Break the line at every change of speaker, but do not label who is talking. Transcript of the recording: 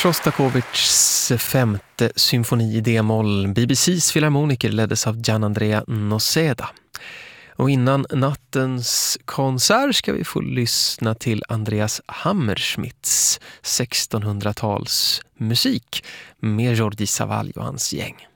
Sjostakovitjs femte symfoni i D-moll. BBCs filharmoniker leddes av Gianandrea Noseda. Och innan nattens konsert ska vi få lyssna till Andreas Hammerschmidts 1600-tals musik med Jordi Savall och hans gäng.